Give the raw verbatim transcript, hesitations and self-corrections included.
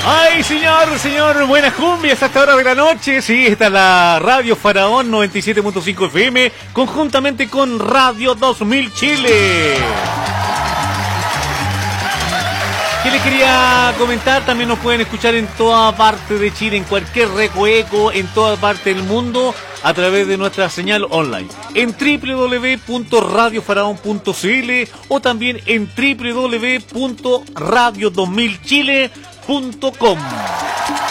Ay, señor, señor, buenas cumbias a esta hora de la noche. Sí, esta es la Radio Faraón noventa y siete punto cinco F M, conjuntamente con Radio dos mil Chile. ¿Qué les quería comentar? También nos pueden escuchar en toda parte de Chile, en cualquier recoveco, en toda parte del mundo, a través de nuestra señal online. En doble u doble u doble u punto radio faraón punto c l o también en doble u doble u doble u punto radio dos mil chile punto com.